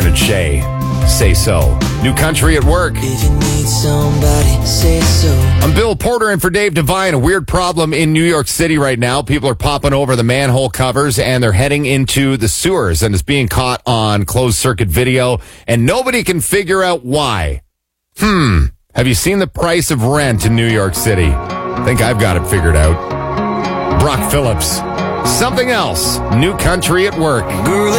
Dan and Shay. Say so. New country at work. If you need somebody, say so. I'm Bill Porter in for Dave Devine. A weird problem in New York City right now. People are popping over the manhole covers and they're heading into the sewers, and it's being caught on closed circuit video, and nobody can figure out why. Have you seen the price of rent in New York City? I think I've got it figured out. Brock Phillips. Something else. New country at work. Girl,